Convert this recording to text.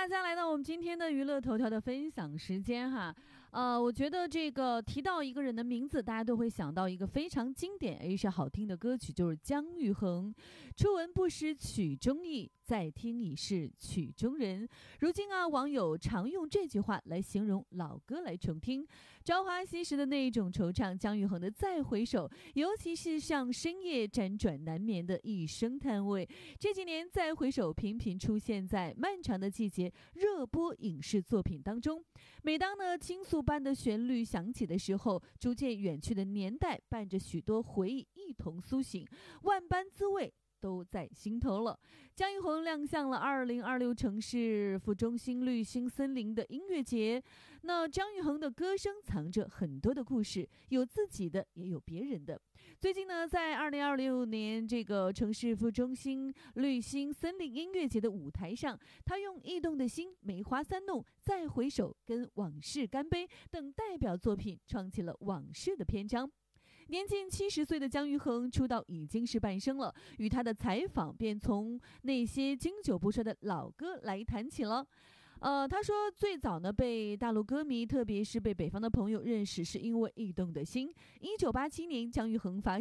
大家来到我们今天的娱乐头条的分享时间哈。我觉得这个提到一个人的名字，大家都会想到一个非常经典而且好听的歌曲，就是姜育恒。初闻不识曲中意，再听已是曲中人。如今啊，网友常用这句话来形容老歌来重听，朝花夕拾的那一种惆怅。姜育恒的再回首，尤其是像深夜辗转难眠的一声叹味，这几年再回首频频出现在漫长的季节热播影视作品当中。每当呢倾诉般的旋律响起的时候，逐渐远去的年代伴着许多回忆一同苏醒，万般滋味都在心头了。姜育恒亮相了2026城市副中心绿星森林的音乐节。那姜育恒的歌声藏着很多的故事，有自己的，也有别人的。最近呢，在2026年这个城市副中心绿星森林音乐节的舞台上，他用异动的心、梅花三弄、再回首跟往事干杯等代表作品创起了往事的篇章。年近70岁的姜育恒出道已经是半生了，与他的采访便从那些经久不衰的老歌来谈起了。他说最早呢被大陆歌迷，特别是被北方的朋友认识，是因为异动的心。1987年，姜育恒发